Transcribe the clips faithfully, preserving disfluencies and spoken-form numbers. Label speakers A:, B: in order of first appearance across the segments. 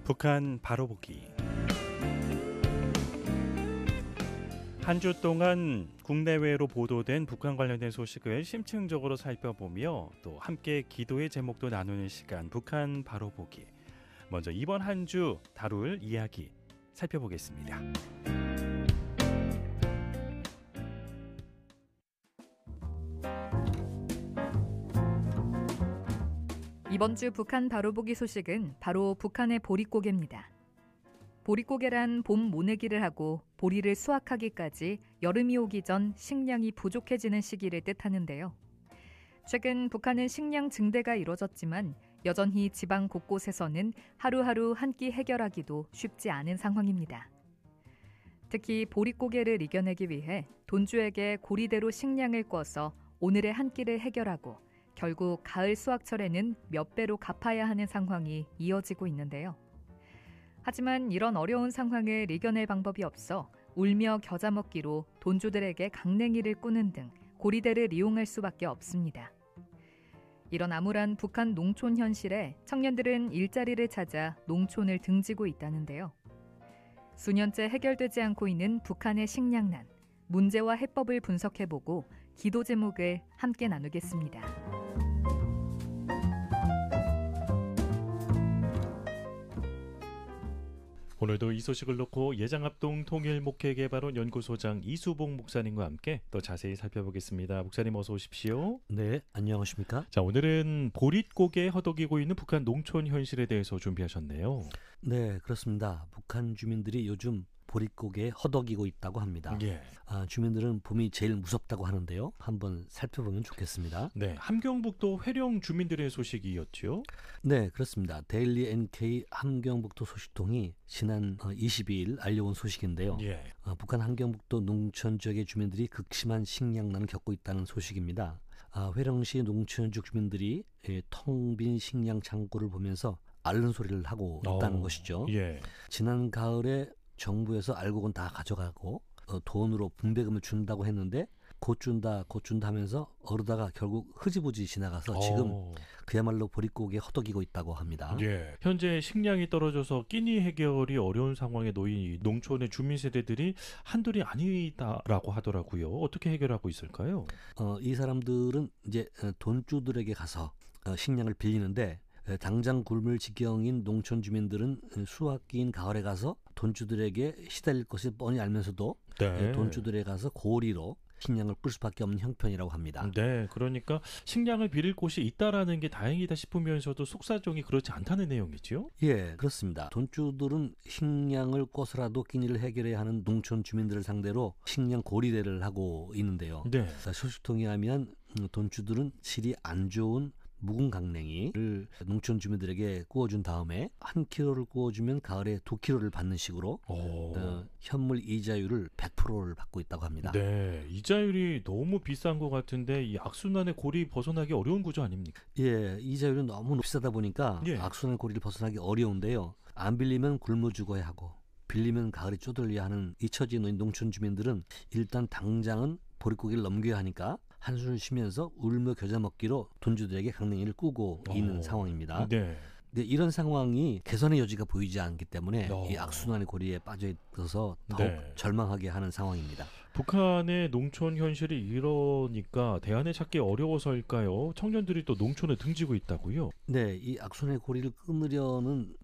A: 북한 바로보기. 한 주 동안 국내외로 보도된 북한 관련된 소식을 심층적으로 살펴보며 또 함께 기도의 제목도 나누는 시간, 북한 바로보기. 먼저 이번 한 주 다룰 이야기 살펴보겠습니다.
B: 이번 주 북한 바로보기 소식은 바로 북한의 보릿고개입니다. 보릿고개란 봄 모내기를 하고 보리를 수확하기까지 여름이 오기 전 식량이 부족해지는 시기를 뜻하는데요. 최근 북한은 식량 증대가 이뤄졌지만 여전히 지방 곳곳에서는 하루하루 한 끼 해결하기도 쉽지 않은 상황입니다. 특히 보릿고개를 이겨내기 위해 돈주에게 고리대로 식량을 꿔서 오늘의 한 끼를 해결하고 결국 가을 수확철에는 몇 배로 갚아야 하는 상황이 이어지고 있는데요. 하지만 이런 어려운 상황을 이겨낼 방법이 없어 울며 겨자 먹기로 돈주들에게 강냉이를 꾸는 등 고리대를 이용할 수밖에 없습니다. 이런 암울한 북한 농촌 현실에 청년들은 일자리를 찾아 농촌을 등지고 있다는데요. 수년째 해결되지 않고 있는 북한의 식량난, 문제와 해법을 분석해보고 기도 제목을 함께 나누겠습니다.
A: 오늘도 이 소식을 놓고 예장합동 통일목회개발원 연구소장 이수봉 목사님과 함께 또 자세히 살펴보겠습니다. 목사님 어서 오십시오.
C: 네, 안녕하십니까?
A: 자, 오늘은 보릿고개에 허덕이고 있는 북한 농촌 현실에 대해서 준비하셨네요.
C: 네, 그렇습니다. 북한 주민들이 요즘 보릿고개에 허덕이고 있다고 합니다.
A: 예.
C: 아, 주민들은 봄이 제일 무섭다고 하는데요. 한번 살펴보면 좋겠습니다.
A: 네, 함경북도 회령 주민들의 소식이었죠.
C: 네, 그렇습니다. 데일리 엔케이 함경북도 소식통이 지난 이십이 일 알려온 소식인데요.
A: 예.
C: 아, 북한 함경북도 농촌 지역의 주민들이 극심한 식량난을 겪고 있다는 소식입니다. 아, 회령시 농촌지역 주민들이 텅 빈 식량 창고를 보면서 앓는 소리를 하고 있다는
A: 어,
C: 것이죠.
A: 예.
C: 지난 가을에 정부에서 알고는 다 가져가고 어, 돈으로 분배금을 준다고 했는데 곧 준다 곧 준다 하면서 어르다가 결국 흐지부지 지나가서 지금
A: 어.
C: 그야말로 보릿고개에 허덕이고 있다고 합니다.
A: 예. 현재 식량이 떨어져서 끼니 해결이 어려운 상황에 놓인 농촌의 주민 세대들이 한둘이 아니다라고 하더라고요. 어떻게 해결하고 있을까요?
C: 어, 이 사람들은 이제 돈주들에게 가서 어, 식량을 빌리는데 당장 굶을 지경인 농촌 주민들은 수확기인 가을에 가서 돈주들에게 시달릴 것을 뻔히 알면서도
A: 네.
C: 돈주들에 가서 고리로 식량을 끌 수밖에 없는 형편이라고 합니다.
A: 네, 그러니까 식량을 빌릴 곳이 있다라는 게 다행이다 싶으면서도 속사정이 그렇지 않다는 내용이죠?
C: 예, 그렇습니다. 돈주들은 식량을 꿔서라도 끼니를 해결해야 하는 농촌 주민들을 상대로 식량 고리대를 하고 있는데요.
A: 네.
C: 소식통에 하면 돈주들은 질이 안 좋은 묵은 강냉이를 농촌 주민들에게 구워준 다음에 한 킬로를 구워주면 가을에 두 킬로를 받는 식으로 어, 현물 이자율을 백 퍼센트를 받고 있다고 합니다.
A: 네, 이자율이 너무 비싼 것 같은데 이 악순환의 고리 벗어나기 어려운 구조 아닙니까?
C: 예, 이자율은 너무 비싸다 보니까
A: 예.
C: 악순환의 고리를 벗어나기 어려운데요. 안 빌리면 굶어 죽어야 하고 빌리면 가을에 쪼들려야 하는 이 처지에 놓인 농촌 주민들은 일단 당장은 보릿고개를 넘겨야 하니까 한숨을 쉬면서 울며 겨자 먹기로 돈주들에게 강냉이를 꾸고 있는
A: 오.
C: 상황입니다.
A: 네.
C: 근데 이런 상황이 개선의 여지가 보이지 않기 때문에
A: 오.
C: 이 악순환의 고리에 빠져 있어서 더욱
A: 네.
C: 절망하게 하는 상황입니다.
A: 북한의 농촌 현실이 이러니까 대안을 찾기 어려워서일까요? 청년들이 또 농촌에 등지고 있다고요?
C: 네, 이 악순환의 고리를 끊으려는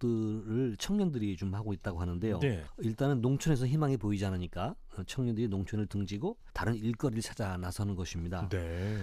C: 노력들을 청년들이 좀 하고 있다고 하는데요.
A: 네.
C: 일단은 농촌에서 희망이 보이지 않으니까 청년들이 농촌을 등지고 다른 일거리를 찾아 나서는 것입니다.
A: 네.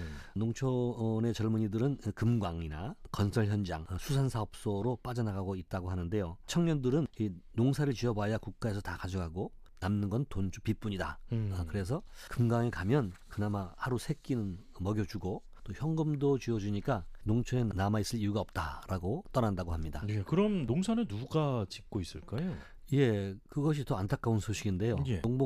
C: 농촌의 젊은이들은 금광이나 건설 현장, 수산사업소로 빠져나가고 있다고 하는데요. 청년들은 이 농사를 지어봐야 국가에서 다 가져가고 남는 건 돈주 빚뿐이다.
A: 음.
C: 아, 그래서 금강에 가면 그나마 하루 세 끼는 먹여주고 또 현금도 쥐어주니까 농촌에 남아있을 이유가 없다라고 떠난다고 합니다.
A: 네, 그럼 농사는 누가 짓고 있을까요?
C: 예, 그것이 더 안타까운 소식인데요.
A: 예.
C: 농